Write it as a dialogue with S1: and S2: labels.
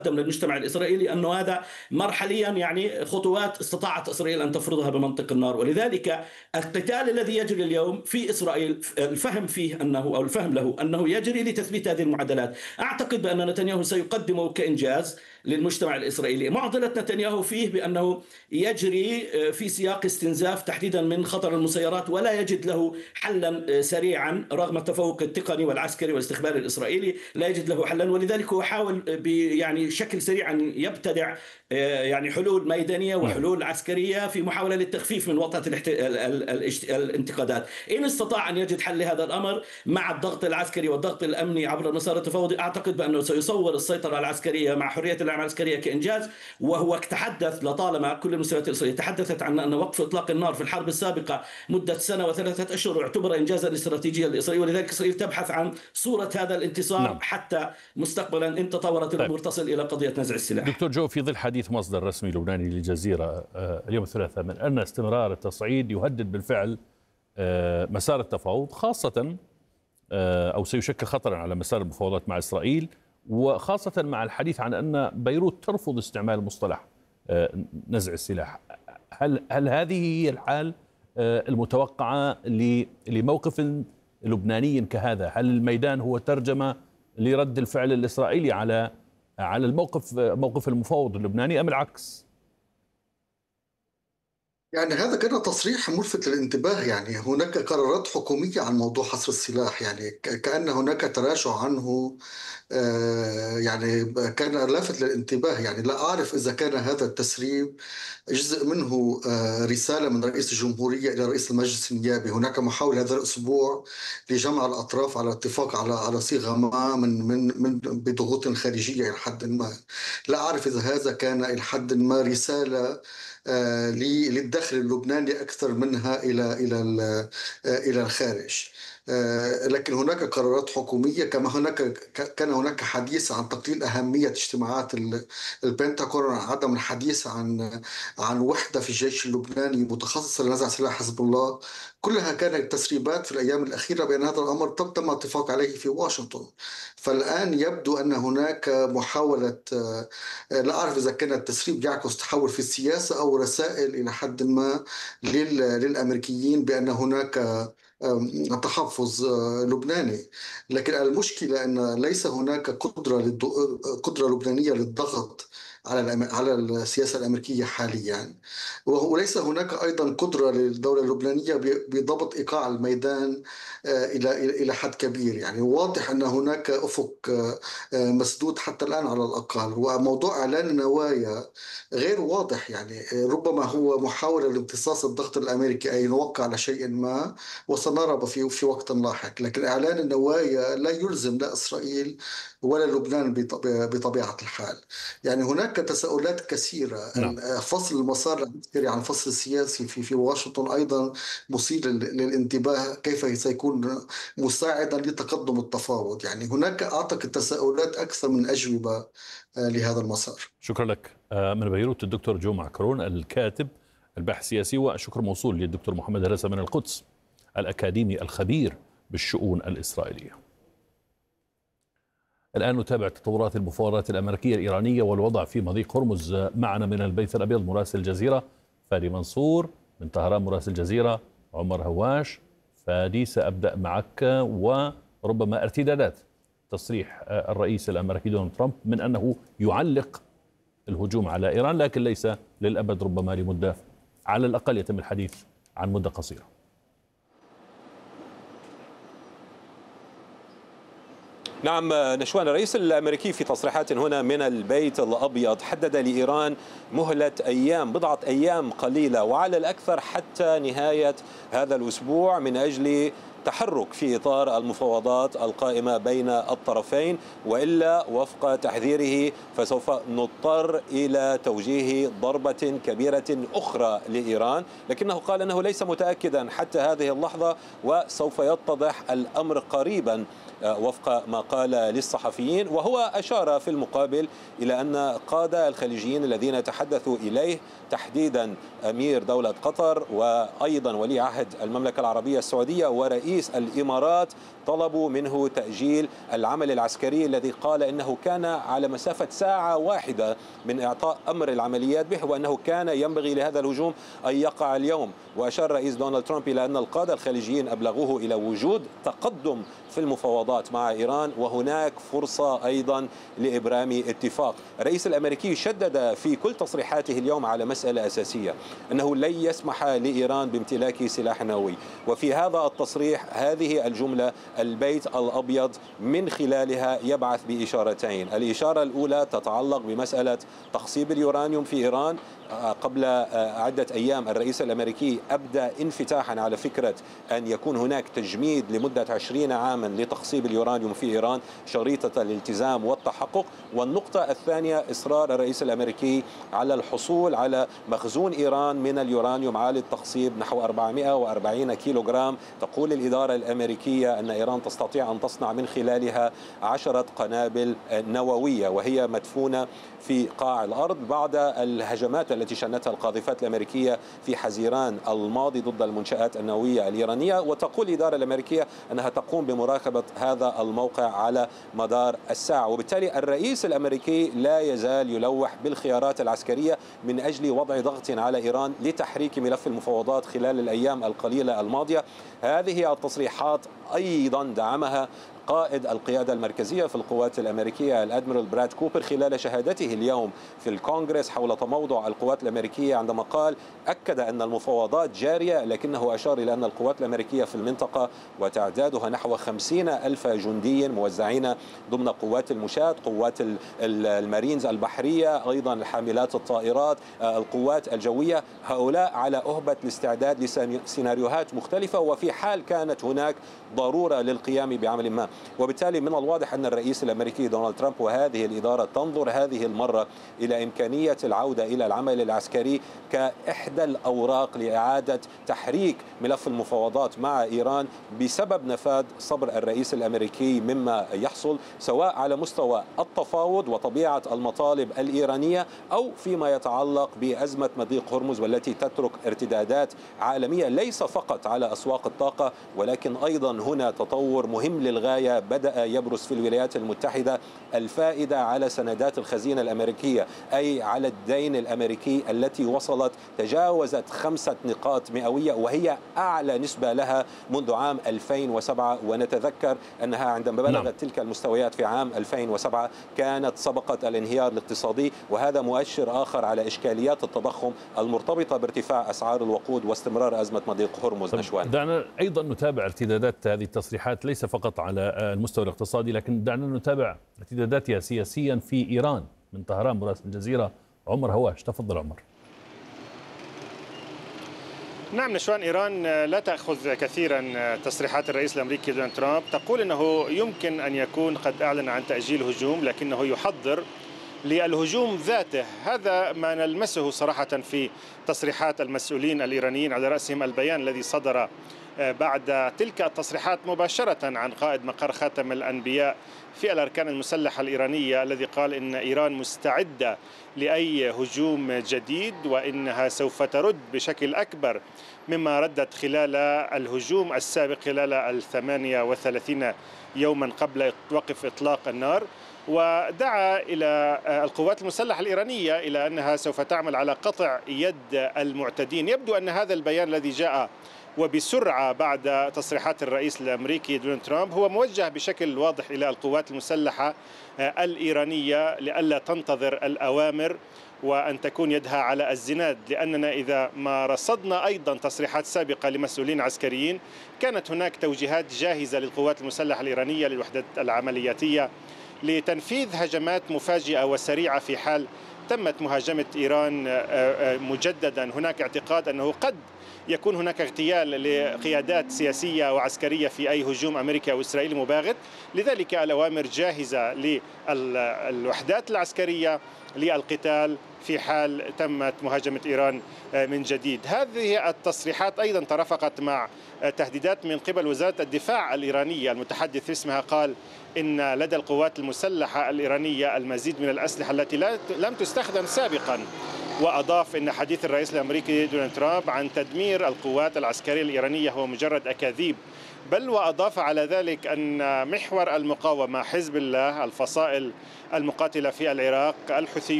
S1: للمجتمع الإسرائيلي أنه هذا مرحليا يعني خطوات استطاعت إسرائيل أن تفرضها بمنطق النار. ولذلك القتال الذي يجري اليوم في إسرائيل الفهم فيه أنه أو الفهم له أنه يجري لتثبيت هذه المعادلات. أعتقد بأن نتنياهو سيقدمه كإنجاز للمجتمع الإسرائيلي. معضلة نتنياهو فيه بأنه يجري في سياق استنزاف تحديدا من خطر المسيرات، ولا يجد له حلا سريعا رغم التفوق التقني والعسكري والاستخباري الإسرائيلي، لا يجد له حلا. ولذلك هو حاول يعني بشكل سريع أن يبتدع يعني حلول ميدانية وحلول عسكرية في محاولة للتخفيف من وطأة الانتقادات. إن استطاع أن يجد حل لهذا الأمر مع الضغط العسكري والضغط الأمني عبر المسار التفاوضي، أعتقد بأنه سيصور السيطرة العسكرية مع حرية الأعمال العسكرية كإنجاز. وهو تحدث لطالما كل المستويات الإسرائيلية تحدثت عن أن وقف إطلاق النار في الحرب السابقة مدة سنة و3 أشهر يعتبر إنجازا استراتيجيا لإسرائيل، ولذلك إسرائيل تبحث عن صورة هذا الانتصار حتى مستقبلا إن تطورت الأمور تصل إلى قضية نزع السلاح.
S2: دكتور جو، في ظل حديث مصدر رسمي لبناني للجزيرة اليوم الثلاثاء من أن استمرار التصعيد يهدد بالفعل مسار التفاوض، خاصة أو سيشكل خطرا على مسار المفاوضات مع إسرائيل، وخاصة مع الحديث عن أن بيروت ترفض استعمال مصطلح نزع السلاح. هل هذه هي الحال المتوقعة لموقف لبناني كهذا؟ هل الميدان هو ترجمة لرد الفعل الإسرائيلي على موقف المفاوض اللبناني أم العكس؟
S3: يعني هذا كان تصريح ملفت للانتباه. يعني هناك قرارات حكومية عن موضوع حصر السلاح، يعني كأن هناك تراجع عنه. يعني كان لافت للانتباه. يعني لا أعرف إذا كان هذا التسريب جزء منه رسالة من رئيس الجمهورية إلى رئيس المجلس النيابي. هناك محاولة هذا الأسبوع لجمع الأطراف على اتفاق على صيغة ما من بضغوط خارجية إلى حد ما. لا أعرف إذا هذا كان إلى حد ما رسالة للداخل اللبناني أكثر منها إلى الخارج. لكن هناك قرارات حكومية، كما كان هناك حديث عن تقليل أهمية اجتماعات البنتاغون، عدم الحديث عن وحدة في الجيش اللبناني متخصصة لنزع سلاح حزب الله. كلها كانت تسريبات في الأيام الأخيرة بأن هذا الأمر تم اتفاق عليه في واشنطن. فالآن يبدو أن هناك محاولة، لا أعرف إذا كان التسريب يعكس تحول في السياسة أو رسائل إلى حد ما للأمريكيين بأن هناك تحفظ لبناني. لكن المشكلة أن ليس هناك قدرة لبنانية للضغط على السياسة الأمريكية حاليا، وليس هناك أيضا قدرة للدولة اللبنانية بضبط إيقاع الميدان إلى حد كبير. يعني واضح أن هناك أفق مسدود حتى الآن على الأقل. وموضوع إعلان النوايا غير واضح، يعني ربما هو محاولة لامتصاص الضغط الأمريكي أي نوقع على شيء ما وسنرى في وقت لاحق. لكن إعلان النوايا لا يلزم لا إسرائيل ولا لبنان بطبيعة الحال. يعني هناك تساؤلات كثيرة. فصل المسار العسكري عن الفصل السياسي في واشنطن أيضا مثير للانتباه، كيف سيكون مساعدا لتقدم التفاوض. يعني هناك أعتقد تساؤلات أكثر من أجوبة لهذا المسار.
S2: شكرا لك. من بيروت الدكتور جو معكرون الكاتب الباحث السياسي، وشكر موصول للدكتور محمد هرسة من القدس الأكاديمي الخبير بالشؤون الإسرائيلية. الآن نتابع تطورات المفاوضات الأمريكية الإيرانية والوضع في مضيق هرمز. معنا من البيت الأبيض مراسل الجزيرة فادي منصور، من طهران مراسل الجزيرة عمر هواش. فادي، سأبدأ معك، وربما ارتدادات تصريح الرئيس الأمريكي دونالد ترامب من أنه يعلق الهجوم على إيران، لكن ليس للأبد، ربما لمدة على الأقل يتم الحديث عن مدة قصيرة.
S4: نعم نشوان، الرئيس الأمريكي في تصريحات هنا من البيت الأبيض حدد لإيران مهلة بضعة أيام قليلة، وعلى الأكثر حتى نهاية هذا الأسبوع، من أجل تحرك في إطار المفاوضات القائمة بين الطرفين، وإلا وفق تحذيره فسوف نضطر إلى توجيه ضربة كبيرة أخرى لإيران. لكنه قال أنه ليس متأكدا حتى هذه اللحظة، وسوف يتضح الأمر قريبا وفق ما قال للصحفيين. وهو أشار في المقابل إلى أن قادة الخليجيين الذين تحدثوا إليه، تحديدا أمير دولة قطر وأيضا ولي عهد المملكة العربية السعودية ورئيس رئيس الإمارات طلبوا منه تأجيل العمل العسكري الذي قال إنه كان على مسافة ساعة واحدة من إعطاء أمر العمليات به، وأنه كان ينبغي لهذا الهجوم أن يقع اليوم. وأشار رئيس دونالد ترامب إلى أن القادة الخليجيين أبلغوه إلى وجود تقدم في المفاوضات مع إيران، وهناك فرصة أيضا لإبرام اتفاق. الرئيس الأمريكي شدد في كل تصريحاته اليوم على مسألة أساسية، أنه لن يسمح لإيران بامتلاك سلاح نووي. وفي هذا التصريح هذه الجملة البيت الأبيض من خلالها يبعث بإشارتين. الإشارة الأولى تتعلق بمسألة تخصيب اليورانيوم في إيران. قبل عدة أيام الرئيس الأمريكي أبدى انفتاحا على فكرة أن يكون هناك تجميد لمدة 20 عاما لتخصيب اليورانيوم في إيران شريطة الالتزام والتحقق. والنقطة الثانية إصرار الرئيس الأمريكي على الحصول على مخزون إيران من اليورانيوم عالي التخصيب نحو 440 كيلوغرام. تقول الإدارة الأمريكية أن إيران تستطيع أن تصنع من خلالها 10 قنابل نووية، وهي مدفونة في قاع الأرض بعد الهجمات التي شنتها القاذفات الأمريكية في حزيران الماضي ضد المنشآت النووية الإيرانية. وتقول الإدارة الأمريكية أنها تقوم بمراقبة هذا الموقع على مدار الساعة. وبالتالي الرئيس الأمريكي لا يزال يلوح بالخيارات العسكرية من أجل وضع ضغط على إيران لتحريك ملف المفاوضات خلال الأيام القليلة الماضية. هذه التصريحات أيضا دعمها قائد القيادة المركزية في القوات الأمريكية الأدميرال براد كوبر خلال شهادته اليوم في الكونغرس حول تموضع القوات الأمريكية، عندما قال أكد أن المفاوضات جارية، لكنه أشار إلى أن القوات الأمريكية في المنطقة وتعدادها نحو 50,000 جندي موزعين ضمن قوات المشاة، قوات المارينز البحرية، أيضا الحاملات الطائرات، القوات الجوية، هؤلاء على أهبة الاستعداد لسيناريوهات مختلفة وفي حال كانت هناك ضرورة للقيام بعمل ما. وبالتالي من الواضح أن الرئيس الأمريكي دونالد ترامب وهذه الإدارة تنظر هذه المرة إلى إمكانية العودة إلى العمل العسكري كإحدى الأوراق لإعادة تحريك ملف المفاوضات مع إيران بسبب نفاذ صبر الرئيس الأمريكي مما يحصل سواء على مستوى التفاوض وطبيعة المطالب الإيرانية أو فيما يتعلق بأزمة مضيق هرمز، والتي تترك ارتدادات عالمية ليس فقط على أسواق الطاقة ولكن أيضا هنا تطور مهم للغاية بدأ يبرز في الولايات المتحدة، الفائدة على سندات الخزينة الأمريكية أي على الدين الأمريكي التي وصلت تجاوزت 5 نقاط مئوية، وهي أعلى نسبة لها منذ عام 2007. ونتذكر أنها عندما بلغت تلك المستويات في عام 2007 كانت سبقت الانهيار الاقتصادي، وهذا مؤشر آخر على إشكاليات التضخم المرتبطة بارتفاع أسعار الوقود واستمرار أزمة مضيق هرمز. نشوان،
S2: دعنا أيضا نتابع ارتدادات هذه التصريحات ليس فقط على المستوى الاقتصادي، لكن دعنا نتابع ارتداداتها سياسيا في إيران. من طهران مراسل الجزيرة عمر هواش، تفضل عمر.
S5: نعم نشوان، إيران لا تأخذ كثيرا تصريحات الرئيس الأمريكي دونالد ترامب، تقول أنه يمكن أن يكون قد أعلن عن تأجيل هجوم لكنه يحضر للهجوم ذاته. هذا ما نلمسه صراحة في تصريحات المسؤولين الإيرانيين، على رأسهم البيان الذي صدر بعد تلك التصريحات مباشرة عن قائد مقر خاتم الأنبياء في الأركان المسلحة الإيرانية، الذي قال إن إيران مستعدة لأي هجوم جديد وإنها سوف ترد بشكل أكبر مما ردت خلال الهجوم السابق خلال 38 يوما قبل وقف إطلاق النار. ودعا إلى القوات المسلحة الإيرانية إلى أنها سوف تعمل على قطع يد المعتدين. يبدو أن هذا البيان الذي جاء وبسرعة بعد تصريحات الرئيس الأمريكي دونالد ترامب هو موجه بشكل واضح إلى القوات المسلحة الإيرانية لئلا تنتظر الأوامر وأن تكون يدها على الزناد، لأننا إذا ما رصدنا أيضا تصريحات سابقة لمسؤولين عسكريين كانت هناك توجيهات جاهزة للقوات المسلحة الإيرانية للوحدات العملياتية لتنفيذ هجمات مفاجئة وسريعة في حال تمت مهاجمة إيران مجددا. هناك اعتقاد أنه قد يكون هناك اغتيال لقيادات سياسية وعسكرية في أي هجوم أمريكي أو إسرائيلي مباغت، لذلك الأوامر جاهزة للوحدات العسكرية للقتال في حال تمت مهاجمة إيران من جديد. هذه التصريحات أيضا ترافقت مع تهديدات من قبل وزارة الدفاع الإيرانية، المتحدث اسمها قال إن لدى القوات المسلحة الإيرانية المزيد من الأسلحة التي لم تستخدم سابقا. وأضاف إن حديث الرئيس الأمريكي دونالد ترامب عن تدمير القوات العسكرية الإيرانية هو مجرد أكاذيب، بل وأضاف على ذلك أن محور المقاومة حزب الله الفصائل المقاتلة في العراق الحوثيون